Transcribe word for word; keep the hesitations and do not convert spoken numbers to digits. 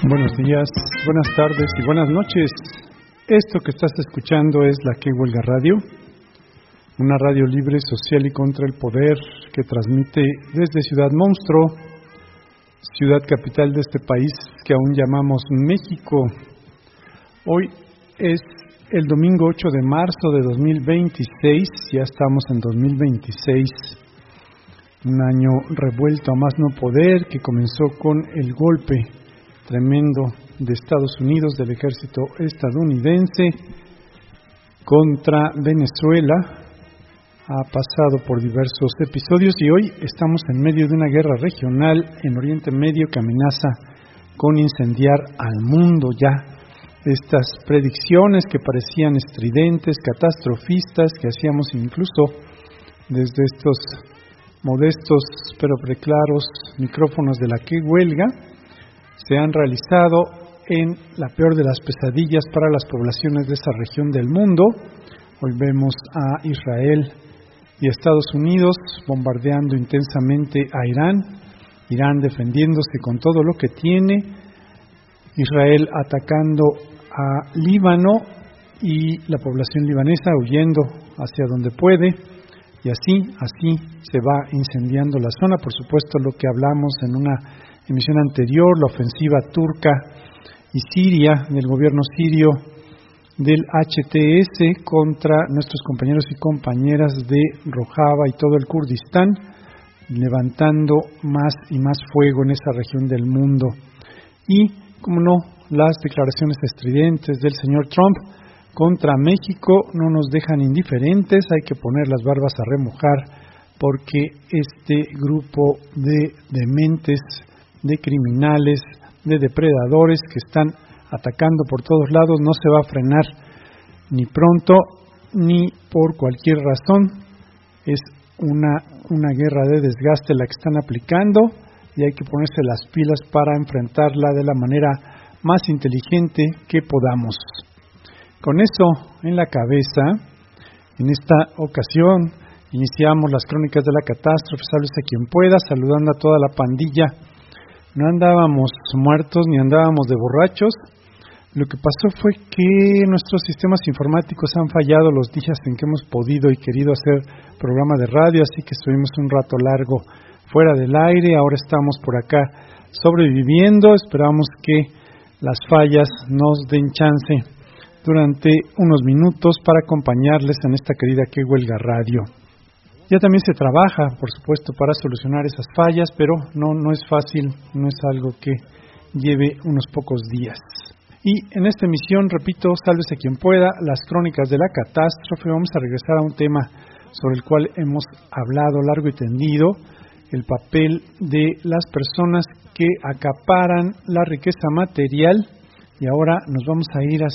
Buenos días, buenas tardes y buenas noches. Esto que estás escuchando es La Que Huelga Radio, una radio libre, social y contra el poder que transmite desde Ciudad Monstruo, ciudad capital de este país que aún llamamos México. Hoy es el domingo ocho de marzo de dos mil veintiséis, ya estamos en dos mil veintiséis, un año revuelto a más no poder que comenzó con el golpe tremendo de Estados Unidos, del ejército estadounidense contra Venezuela. Ha pasado por diversos episodios y hoy estamos en medio de una guerra regional en Oriente Medio que amenaza con incendiar al mundo ya. Estas predicciones que parecían estridentes, catastrofistas, que hacíamos incluso desde estos modestos pero preclaros micrófonos de La Que Huelga, se han realizado en la peor de las pesadillas para las poblaciones de esa región del mundo. Hoy vemos a Israel y a Estados Unidos bombardeando intensamente a Irán, Irán defendiéndose con todo lo que tiene, Israel atacando a Líbano y la población libanesa huyendo hacia donde puede, y así, así se va incendiando la zona. Por supuesto, lo que hablamos en una emisión anterior, la ofensiva turca y siria del gobierno sirio del H T S contra nuestros compañeros y compañeras de Rojava y todo el Kurdistán, levantando más y más fuego en esa región del mundo. Y, como no, las declaraciones estridentes del señor Trump contra México no nos dejan indiferentes. Hay que poner las barbas a remojar porque este grupo de dementes, de criminales, de depredadores que están atacando por todos lados no se va a frenar ni pronto ni por cualquier razón. Es una, una guerra de desgaste la que están aplicando y hay que ponerse las pilas para enfrentarla de la manera más inteligente que podamos. Con eso en la cabeza, en esta ocasión iniciamos las crónicas de la catástrofe. Sálvese quien pueda, saludando a toda la pandilla. No andábamos muertos ni andábamos de borrachos. Lo que pasó fue que nuestros sistemas informáticos han fallado los días en que hemos podido y querido hacer programa de radio, así que estuvimos un rato largo fuera del aire. Ahora estamos por acá sobreviviendo. Esperamos que las fallas nos den chance durante unos minutos para acompañarles en esta querida Que Huelga Radio. Ya también se trabaja, por supuesto, para solucionar esas fallas, pero no, no es fácil, no es algo que lleve unos pocos días. Y en esta emisión, repito, sálvese quien pueda, las crónicas de la catástrofe. Vamos a regresar a un tema sobre el cual hemos hablado largo y tendido, el papel de las personas que acaparan la riqueza material, y ahora nos vamos a ir a